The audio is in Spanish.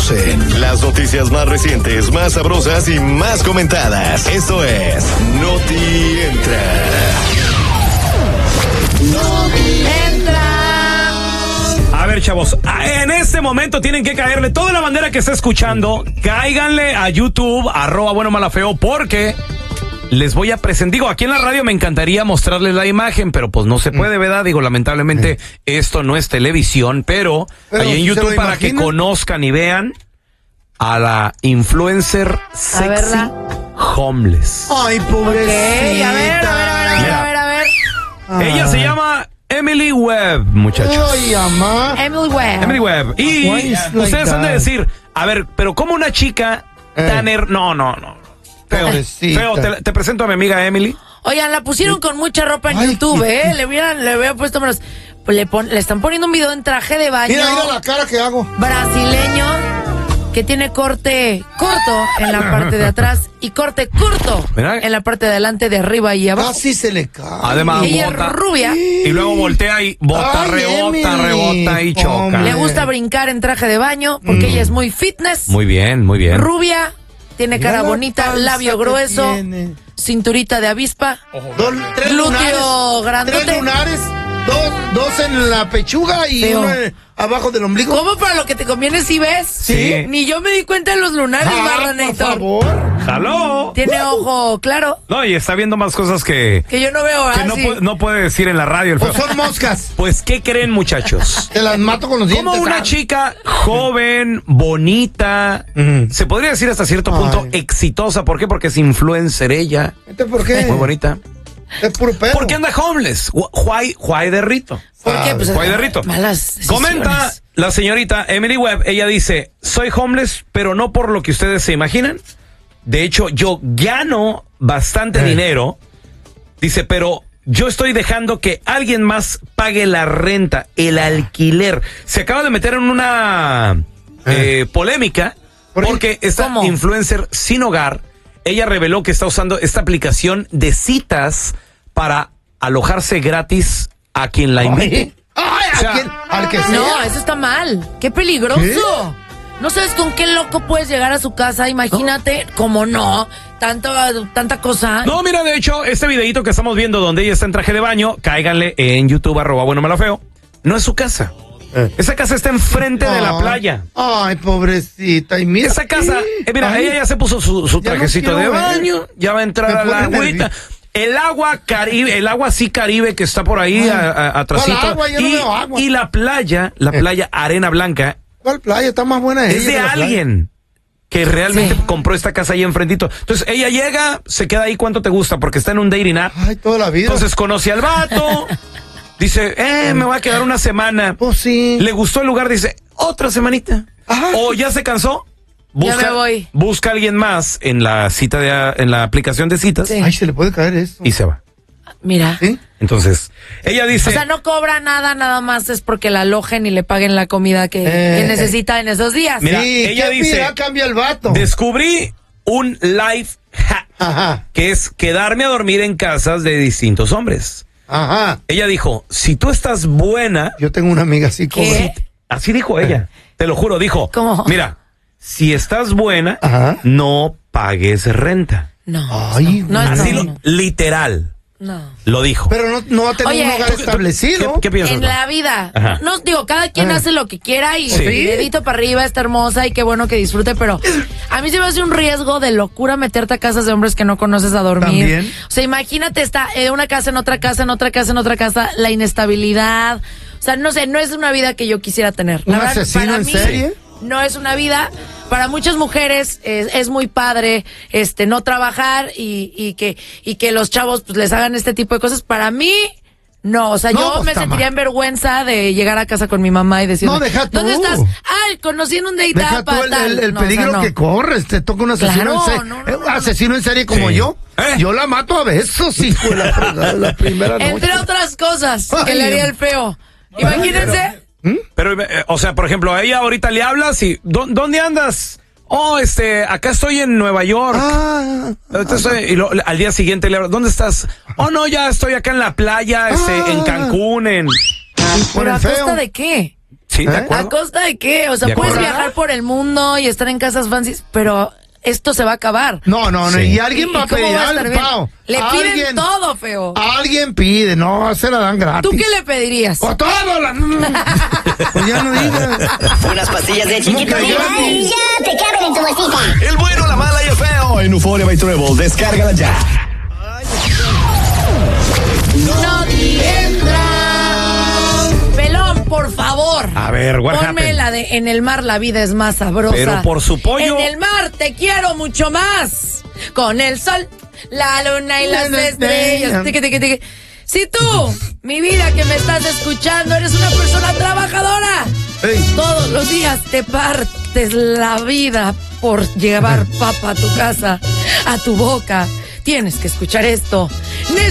conocen. Las noticias más recientes, más sabrosas y más comentadas. Esto es Noti Entra. A ver, chavos, en este momento tienen que caerle toda la bandera que está escuchando. Cáiganle a YouTube, @buenomalafeo, porque les voy a presentar. Digo, aquí en la radio me encantaría mostrarles la imagen, pero pues no se puede, ¿verdad? Digo, lamentablemente esto no es televisión, pero ahí en YouTube para que conozcan y vean a la influencer sexy homeless. Ay, pobrecita. Okay, a ver. Ella se llama Emily Webb, muchachos. Ay, mamá. Emily Webb. Emily Webb. Y ustedes han de decir, a ver, pero ¿cómo una chica tan... No. Feo, te presento a mi amiga Emily. Oigan, la pusieron con mucha ropa en YouTube, ¿eh? Le hubieran puesto menos. Pues le están poniendo un video en traje de baño. Mira la cara que hago. Brasileño, que tiene corte corto en la parte de atrás y corte curto en la parte de adelante, de arriba y abajo. Casi se le cae. Además, ella bota, es rubia. Y luego voltea y bota, rebota y choca. Le gusta brincar en traje de baño porque ella es muy fitness. Muy bien. Rubia, tiene cara bonita, labio grueso, cinturita de avispa, glúteo grandote. 3 lunares, dos en la pechuga y Feo. uno abajo del ombligo. ¿Cómo para lo que te conviene si ves? Sí. Ni yo me di cuenta de los lunares, Por Marranator. favor. ¡Jaló! Tiene ojo claro. No, y está viendo más cosas que yo no veo que no puede decir en la radio el feo. Pues son moscas. Pues, ¿qué creen, muchachos? Te las mato con los dientes. Como una chica joven, bonita, se podría decir hasta cierto punto exitosa. ¿Por qué? Porque es influencer ella. ¿Por qué? Muy bonita. Es puro pedo. ¿Por qué anda homeless? Juay de Rito. ¿Por qué? Pues Juay de Rito. malas decisiones. Comenta la señorita Emily Webb. Ella dice, soy homeless, pero no por lo que ustedes se imaginan. De hecho, yo gano bastante dinero. Dice, pero yo estoy dejando que alguien más pague la renta, el alquiler. Se acaba de meter en una polémica porque esta influencer sin hogar, ella reveló que está usando esta aplicación de citas para alojarse gratis a quien la invite. Ay, O sea, ¿a quién? Al que sea. No, eso está mal. ¡Qué peligroso! ¿Qué? No sabes con qué loco puedes llegar a su casa. Imagínate, como no, tanta cosa. No, mira, de hecho, este videito que estamos viendo donde ella está en traje de baño, cáiganle en YouTube, @buenomalafeo. No es su casa. Esa casa está enfrente de la playa. Ay, pobrecita. Y mira. Esa casa, mira, ella ya se puso su trajecito de baño, ya va a entrar a la agüita. El agua Caribe, el agua así Caribe que está por ahí atrasito. Agua? Yo no veo agua. Y la playa Arena Blanca. ¿Cuál playa? Está más buena Es de alguien que realmente compró esta casa ahí enfrentito. Entonces ella llega, se queda ahí. ¿Cuánto te gusta? Porque está en un dating app. Ay, toda la vida. Entonces conoce al vato. Dice, me voy a quedar una semana. Pues sí. Le gustó el lugar, dice, otra semanita. Ajá. O ya se cansó. Ya me voy. Busca a alguien más en la en la aplicación de citas. Sí. Ay, se le puede caer eso. Y se va. Mira. ¿Sí? Entonces, ella dice... O sea, no cobra nada más es porque la alojen y le paguen la comida que necesita en esos días. Mira, Sí, ella ¿qué dice, mira? Cambia el vato. descubrí un life hack, Ajá. que es quedarme a dormir en casas de distintos hombres. Ajá. Ella dijo, si tú estás buena... Yo tengo una amiga así como... ¿Qué? Así dijo ella, te lo juro, dijo, ¿Cómo? mira, si estás buena, Ajá. no pagues renta. No. Ay, no, Así no. literal, No. lo dijo. Pero no va a tener Oye, un hogar ¿tú- establecido. ¿Qué piensas? En tú? la vida. Ajá. No, digo, cada quien hace lo que quiera y Sí. dedito para arriba, está hermosa y qué bueno que disfrute, pero a mí se me hace un riesgo de locura meterte a casas de hombres que no conoces a dormir. También. O sea, imagínate, está una casa en otra casa, en otra casa, en otra casa, la inestabilidad. O sea, no sé, no es una vida que yo quisiera tener. La ¿Un verdad, asesino para en mí, serie? no es una vida. Para muchas mujeres es muy padre no trabajar y que los chavos pues les hagan este tipo de cosas. Para mí, no. O sea, No, yo pues, me está sentiría mal. en vergüenza de llegar a casa con mi mamá y decirle, No, deja tú. ¿dónde estás? Ay, conocí en un date Deja tú el No, peligro o sea, no. que corres. Te toca un asesino Claro, en serie. no. Asesino en serie como Sí. yo. ¿Eh? Yo la mato a besos, hijo de la fregada, la primera noche. Entre otras cosas que Ay, le haría el feo. Imagínense. Pero, o sea, por ejemplo, a ella ahorita le hablas y, ¿dónde andas? Oh, acá estoy en Nueva York. Y al día siguiente le hablas, ¿dónde estás? Oh, no, ya estoy acá en la playa, en Cancún, Por ¿Pero el a feo. costa de qué? Sí, de ¿Eh? acuerdo. ¿A costa de qué? O sea, De puedes acuerdo. viajar por el mundo y estar en casas fancy, pero esto se va a acabar. No, Sí. y alguien va a ¿Cómo pedir va a estar algo, bien? Pao. Le piden Alguien- todo, feo. Alguien pide, no, se la dan gratis. ¿Tú qué le pedirías? ¡O todo! Pues ya no digas. Unas pastillas de ¿Cómo chiquito. que gratis? Ay, ya te caben en tu bolsita. El bueno, la mala y el feo en Euphoria by Treble. Descárgala ya. No entra. Pelón, por favor. A ver, what Ponme happened? la de En el mar la vida es más sabrosa. Pero por su pollo. En el mar te quiero mucho más. Con el sol, la luna y las estrellas. Tiqui, tiqui, tiqui. Si tú, mi vida que me estás escuchando, eres una persona trabajadora, Ey. todos los días te partes la vida por llevar papa a tu casa, a tu boca. Tienes que escuchar esto.